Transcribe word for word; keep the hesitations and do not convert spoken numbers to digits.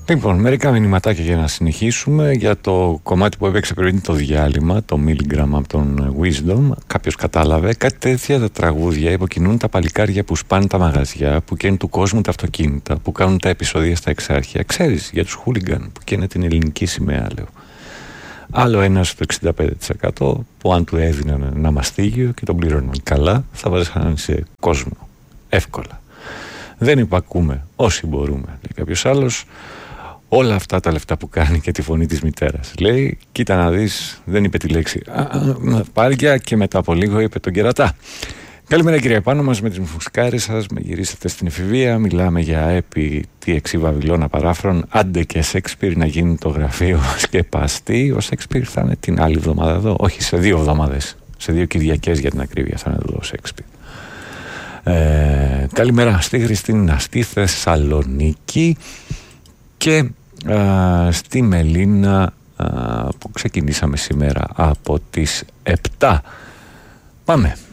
Λοιπόν, μερικά μηνυματάκια για να συνεχίσουμε. Για το κομμάτι που έπαιξε πριν το διάλειμμα, το Milligram από τον Wisdom, κάποιος κατάλαβε. Κάτι τέτοια τα τραγούδια υποκινούν τα παλικάρια που σπάνε τα μαγαζιά, που καίνουν του κόσμου τα αυτοκίνητα, που κάνουν τα επεισόδια στα εξάρχεια. Ξέρεις, για τους χούλιγκαν που καίνε την ελληνική σημαία, λέω. Άλλο ένας στο εξήντα πέντε τοις εκατό που αν του έδιναν ένα μαστίγιο και τον πλήρωναν καλά, θα βάζαν σε κόσμο. Εύκολα. Δεν υπακούμε όσοι μπορούμε, λέει κάποιος άλλος. Όλα αυτά τα λεφτά που κάνει και τη φωνή της μητέρας. Λέει, κοίτα να δεις, δεν είπε τη λέξη πάρια και μετά από λίγο είπε τον κερατά. Καλημέρα κύριε πάνω μας με τις μουσκάρες σας, με γυρίσατε στην εφηβεία, μιλάμε για έπι τι εξή Βαβυλώνα παράφρον, άντε και Σέξπιρ να γίνει το γραφείο σκεπαστή. Ο Σέξπιρ θα είναι την άλλη εβδομάδα εδώ, όχι σε δύο εβδομάδες, σε δύο Κυριακές για την ακρίβεια θα είναι εδώ ο Σέξπιρ. Ε, καλημέρα στη Χριστίνα στη Θεσσαλονίκη και α, στη Μελίνα α, που ξεκινήσαμε σήμερα από τις επτά. Πάμε.